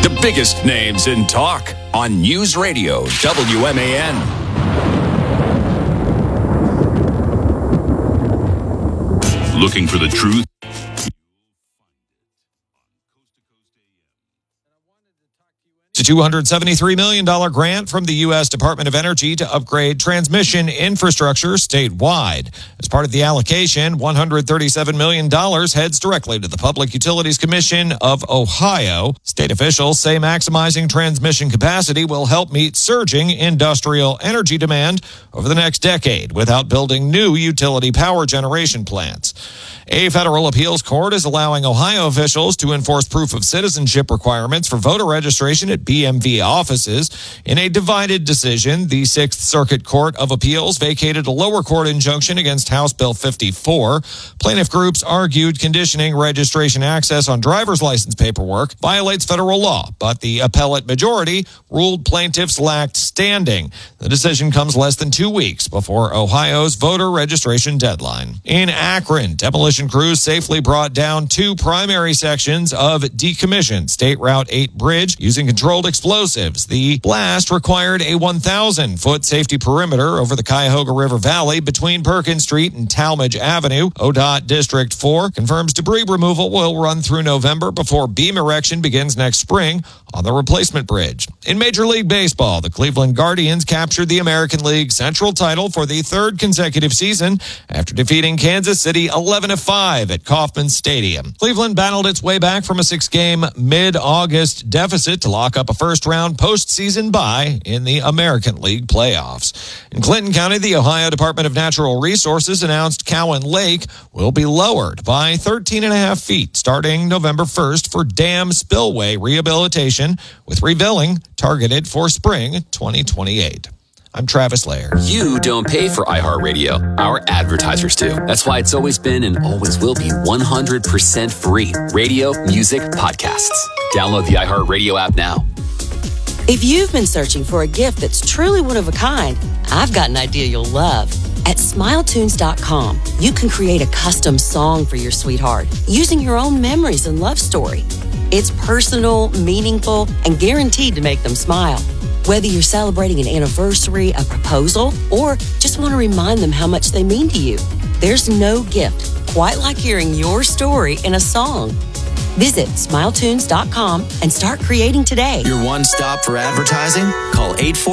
The biggest names in talk on News Radio WMAN. Looking for the truth? A $273 million grant from the U.S. Department of Energy to upgrade transmission infrastructure statewide. As part of the allocation, $137 million heads directly to the Public Utilities Commission of Ohio. State officials say maximizing transmission capacity will help meet surging industrial energy demand over the next decade without building new utility power generation plants. A federal appeals court is allowing Ohio officials to enforce proof of citizenship requirements for voter registration at BMV offices. In a divided decision, the Sixth Circuit Court of Appeals vacated a lower court injunction against House Bill 54. Plaintiff groups argued conditioning registration access on driver's license paperwork violates federal law, but the appellate majority ruled plaintiffs lacked standing. The decision comes less than 2 weeks before Ohio's voter registration deadline. In Akron, demolition crews safely brought down two primary sections of decommissioned State Route 8 bridge using controlled explosives. The blast required a 1,000-foot safety perimeter over the Cuyahoga River Valley between Perkins Street and Talmadge Avenue. ODOT District 4 confirms debris removal will run through November before beam erection begins next spring on the replacement bridge. In Major League Baseball, the Cleveland Guardians captured the American League Central title for the third consecutive season after defeating Kansas City 11-5 at Kauffman Stadium. Cleveland battled its way back from a 6-game mid-August deficit to lock up a first-round postseason bye in the American League playoffs. In Clinton County, the Ohio Department of Natural Resources announced Cowan Lake will be lowered by 13.5 feet starting November 1st for dam spillway rehabilitation, with refilling targeted for spring 2028. I'm Travis Laird. You don't pay for iHeartRadio. Our advertisers do. That's why it's always been and always will be 100% free. Radio, music, podcasts. Download the iHeartRadio app now. If you've been searching for a gift that's truly one of a kind, I've got an idea you'll love. At SmileTunes.com, you can create a custom song for your sweetheart using your own memories and love story. It's personal, meaningful, and guaranteed to make them smile. Whether you're celebrating an anniversary, a proposal, or just want to remind them how much they mean to you, there's no gift quite like hearing your story in a song. Visit SmileTunes.com and start creating today. Your one stop for advertising? Call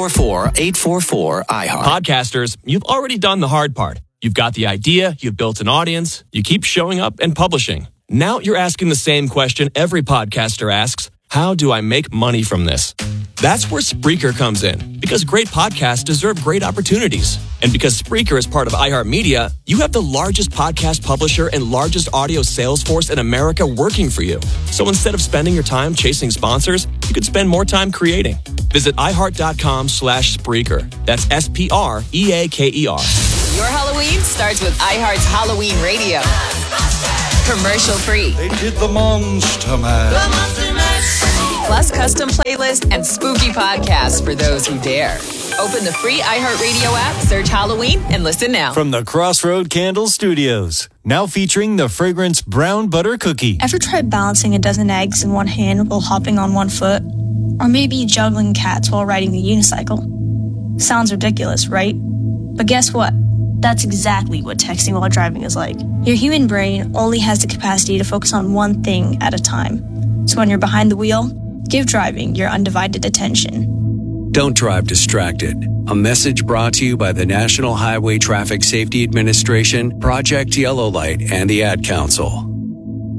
844-844-IHEART. Podcasters, you've already done the hard part. You've got the idea, you've built an audience, you keep showing up and publishing. Now you're asking the same question every podcaster asks: how do I make money from this? That's where Spreaker comes in, because great podcasts deserve great opportunities. And because Spreaker is part of iHeartMedia, you have the largest podcast publisher and largest audio sales force in America working for you. So instead of spending your time chasing sponsors, you could spend more time creating. Visit iHeart.com/Spreaker. That's SPREAKER. Your Halloween starts with iHeart's Halloween Radio. Commercial free. They did the Monster Mash. Plus custom playlist and spooky podcasts for those who dare. Open the free iHeartRadio app, search Halloween, and listen now. From the Crossroad Candle Studios, now featuring the fragrance brown butter cookie. Ever tried balancing a dozen eggs in one hand while hopping on one foot? Or maybe juggling cats while riding a unicycle? Sounds ridiculous, right? But guess what? That's exactly what texting while driving is like. Your human brain only has the capacity to focus on one thing at a time. So when you're behind the wheel, give driving your undivided attention. Don't drive distracted. A message brought to you by the National Highway Traffic Safety Administration, Project Yellow Light, and the Ad Council.